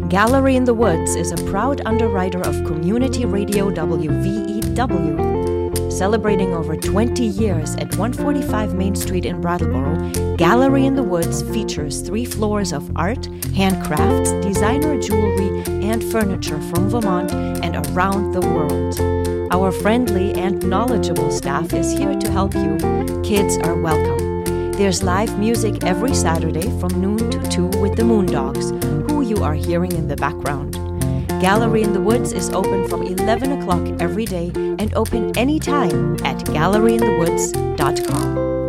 Gallery in the Woods is a proud underwriter of Community Radio WVEW. Celebrating over 20 years at 145 Main Street in Brattleboro, Gallery in the Woods features 3 floors of art, handcrafts, designer jewelry, and furniture from Vermont and around the world. Our friendly and knowledgeable staff is here to help you. Kids are welcome. There's live music every Saturday from noon to 2 with the Moondogs, who you are hearing in the background. Gallery in the Woods is open from 11 o'clock every day and open anytime at galleryinthewoods.com.